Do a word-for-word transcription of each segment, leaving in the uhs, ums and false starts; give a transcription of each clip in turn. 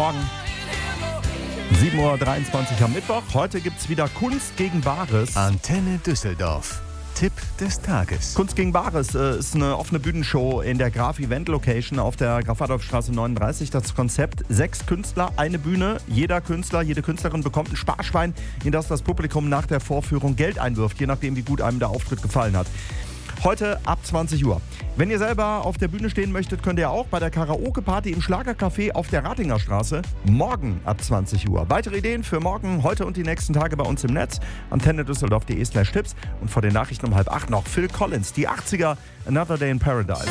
Morgen. sieben Uhr dreiundzwanzig am Mittwoch. Heute gibt es wieder Kunst gegen Bares. Antenne Düsseldorf. Tipp des Tages. Kunst gegen Bares äh, ist eine offene Bühnenshow in der Graf Event Location auf der Graf-Adolf-Straße neununddreißig. Das Konzept: sechs Künstler, eine Bühne. Jeder Künstler, jede Künstlerin bekommt ein Sparschwein, in das das Publikum nach der Vorführung Geld einwirft, je nachdem, wie gut einem der Auftritt gefallen hat. Heute ab zwanzig Uhr. Wenn ihr selber auf der Bühne stehen möchtet, könnt ihr auch bei der Karaoke-Party im Schlagercafé auf der Ratinger Straße morgen ab zwanzig Uhr. Weitere Ideen für morgen, heute und die nächsten Tage bei uns im Netz. antennedüsseldorf.de slash Tipps. Und vor den Nachrichten um halb acht noch Phil Collins, die achtziger, Another Day in Paradise.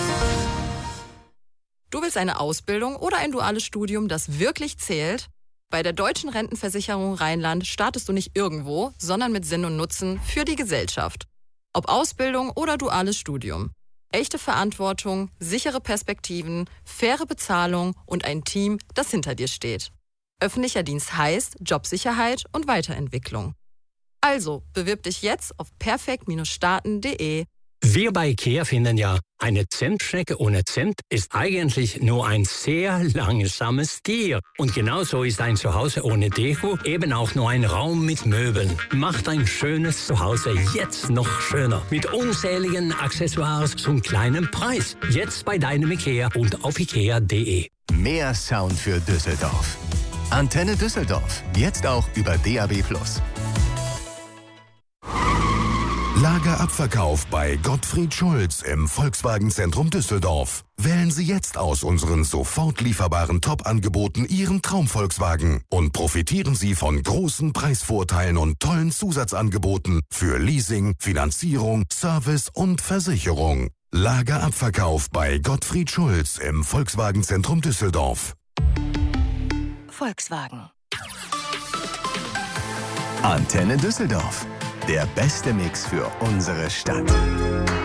Du willst eine Ausbildung oder ein duales Studium, das wirklich zählt? Bei der Deutschen Rentenversicherung Rheinland startest du nicht irgendwo, sondern mit Sinn und Nutzen für die Gesellschaft. Ob Ausbildung oder duales Studium. Echte Verantwortung, sichere Perspektiven, faire Bezahlung und ein Team, das hinter dir steht. Öffentlicher Dienst heißt Jobsicherheit und Weiterentwicklung. Also, bewirb dich jetzt auf perfekt starten punkt de. Wir bei IKEA finden ja, eine Zimtschnecke ohne Zimt ist eigentlich nur ein sehr langsames Tier. Und genauso ist ein Zuhause ohne Deko eben auch nur ein Raum mit Möbeln. Macht ein schönes Zuhause jetzt noch schöner. Mit unzähligen Accessoires zum kleinen Preis. Jetzt bei deinem IKEA und auf ikea punkt de. Mehr Sound für Düsseldorf. Antenne Düsseldorf. Jetzt auch über D A B plus. Lagerabverkauf bei Gottfried Schulz im Volkswagen-Zentrum Düsseldorf. Wählen Sie jetzt aus unseren sofort lieferbaren Top-Angeboten Ihren Traum-Volkswagen und profitieren Sie von großen Preisvorteilen und tollen Zusatzangeboten für Leasing, Finanzierung, Service und Versicherung. Lagerabverkauf bei Gottfried Schulz im Volkswagen-Zentrum Düsseldorf. Volkswagen. Antenne Düsseldorf. Der beste Mix für unsere Stadt.